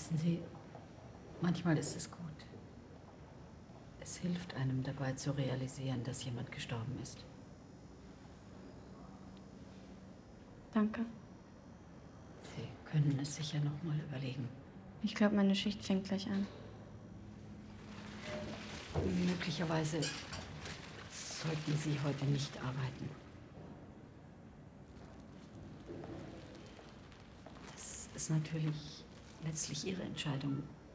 Wissen Sie, manchmal ist es gut. Es hilft einem dabei zu realisieren, dass jemand gestorben ist. Danke. Sie können es sicher noch mal überlegen. Ich glaube, meine Schicht fängt gleich an. Möglicherweise sollten Sie heute nicht arbeiten. Das ist natürlich letztlich Ihre Entscheidung.